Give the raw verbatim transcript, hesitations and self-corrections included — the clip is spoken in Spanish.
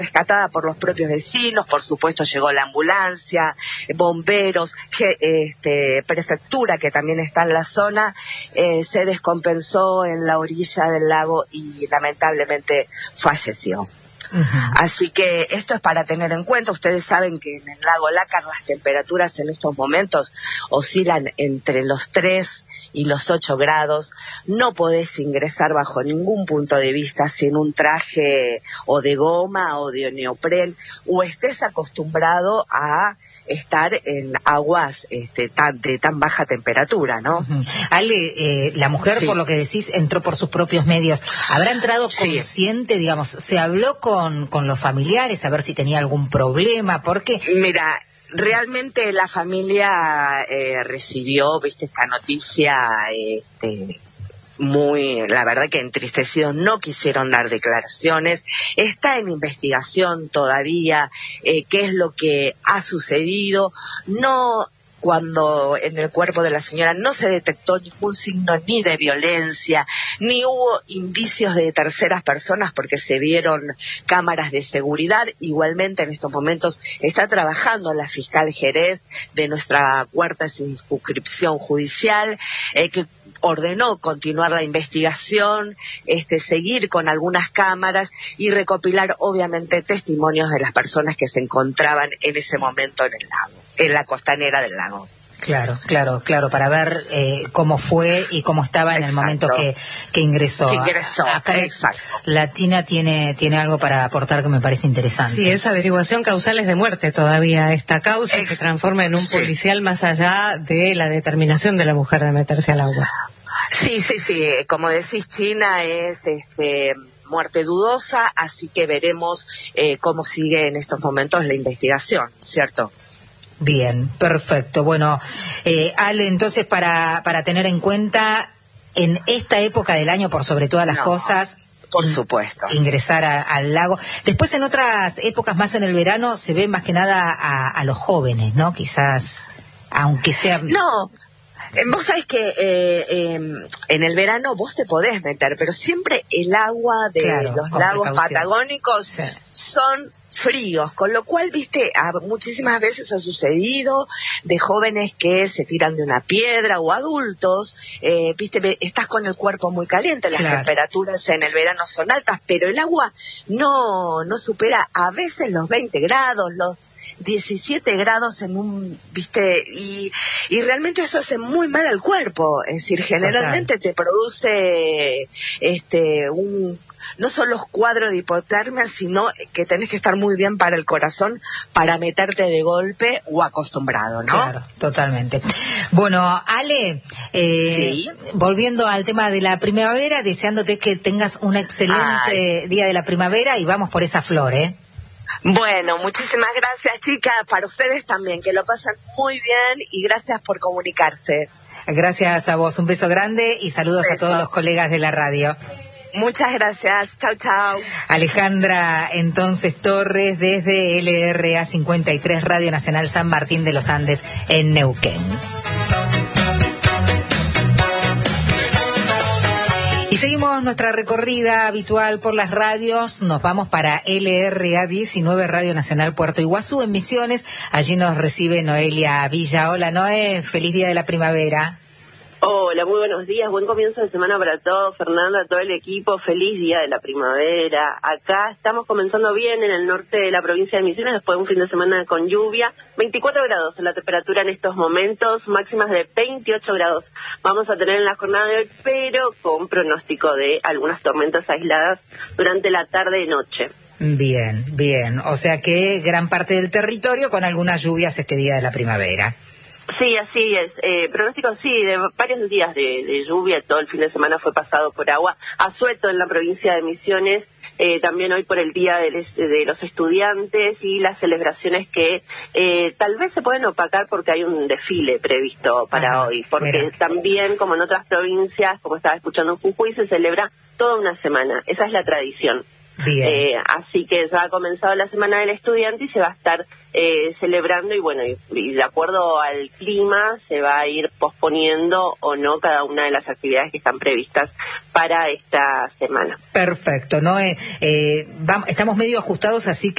rescatada por los propios vecinos, por supuesto llegó la ambulancia, bomberos, que, este, prefectura que también está en la zona, eh, se descompensó en la orilla del lago y lamentablemente falleció. Uh-huh. Así que esto es para tener en cuenta. Ustedes saben que en el lago Lácar las temperaturas en estos momentos oscilan entre los tres y los ocho grados. No podés ingresar bajo ningún punto de vista sin un traje o de goma o de neopren, o estés acostumbrado a estar en aguas este, tan, de tan baja temperatura, ¿no? Uh-huh. Ale, eh, la mujer, sí, por lo que decís, entró por sus propios medios. ¿Habrá entrado consciente, sí, digamos? ¿Se habló con, con los familiares a ver si tenía algún problema? Porque mira, realmente la familia eh, recibió, viste, esta noticia, este, muy, la verdad que entristecidos, no quisieron dar declaraciones. Está en investigación todavía eh, qué es lo que ha sucedido. No, cuando en el cuerpo de la señora no se detectó ningún signo ni de violencia, ni hubo indicios de terceras personas porque se vieron cámaras de seguridad. Igualmente en estos momentos está trabajando la fiscal Jerez de nuestra cuarta circunscripción judicial, eh, que ordenó continuar la investigación, este, seguir con algunas cámaras y recopilar obviamente testimonios de las personas que se encontraban en ese momento en el lago, en la costanera del lago. Claro, claro, claro, para ver eh, cómo fue y cómo estaba en, exacto, el momento que, que ingresó. Que ingresó, acá exacto. La China tiene tiene algo para aportar que me parece interesante. Sí, es averiguación causales de muerte todavía. Esta causa Ex- se transforma en un sí. policial más allá de la determinación de la mujer de meterse al agua. Sí, sí, sí, como decís, China es este muerte dudosa, así que veremos eh, cómo sigue en estos momentos la investigación, ¿cierto? Bien, perfecto. Bueno, eh, Ale, entonces para para tener en cuenta en esta época del año, por sobre todas las no, cosas, por supuesto, ingresar a, al lago. Después en otras épocas, más en el verano, se ve más que nada a, a los jóvenes, ¿no? Quizás, aunque sea... No. Eh, vos sabés que eh, eh, en el verano vos te podés meter, pero siempre el agua de claro, los lagos patagónicos sí. son fríos, con lo cual, viste, a, muchísimas veces ha sucedido de jóvenes que se tiran de una piedra o adultos, eh, viste, estás con el cuerpo muy caliente, las claro. temperaturas en el verano son altas, pero el agua no no supera a veces los veinte grados, los diecisiete grados en un, viste, y, y realmente eso hace muy mal al cuerpo, es decir, generalmente Total. te produce este un no solo los cuadros de hipotermia, sino que tenés que estar muy bien para el corazón para meterte de golpe o acostumbrado, ¿no? Claro, totalmente. Bueno, Ale, eh, ¿sí? volviendo al tema de la primavera, deseándote que tengas un excelente Ay. día de la primavera y vamos por esa flor, ¿eh? Bueno, muchísimas gracias, chicas, para ustedes también, que lo pasan muy bien y gracias por comunicarse. Gracias a vos, un beso grande y saludos Besos. a todos los colegas de la radio. Muchas gracias, chau chau. Alejandra entonces Torres desde L R A cincuenta y tres Radio Nacional San Martín de los Andes en Neuquén. Y seguimos nuestra recorrida habitual por las radios. Nos vamos para L R A diecinueve Radio Nacional Puerto Iguazú en Misiones. Allí nos recibe Noelia Villa. Hola Noé, feliz día de la primavera. Hola, muy buenos días, buen comienzo de semana para todos, Fernanda, todo el equipo, feliz día de la primavera. Acá estamos comenzando bien en el norte de la provincia de Misiones, después de un fin de semana con lluvia, veinticuatro grados en la temperatura en estos momentos, máximas de veintiocho grados. Vamos a tener en la jornada de hoy, pero con pronóstico de algunas tormentas aisladas durante la tarde y noche. Bien, bien, o sea que gran parte del territorio con algunas lluvias este día de la primavera. Sí, así es. Eh, pronóstico, sí, de varios días de, de lluvia. Todo el fin de semana fue pasado por agua. Asueto en la provincia de Misiones. Eh, también hoy por el Día de, de los Estudiantes y las celebraciones que eh, tal vez se pueden opacar porque hay un desfile previsto para Ajá, hoy. Porque mira. también, como en otras provincias, como estaba escuchando en Jujuy, se celebra toda una semana. Esa es la tradición. Bien. Eh, así que ya ha comenzado la Semana del Estudiante y se va a estar eh, celebrando y bueno, y, y de acuerdo al clima se va a ir posponiendo o no cada una de las actividades que están previstas para esta semana. Perfecto, ¿no? Eh, eh, vamos, estamos medio ajustados, así que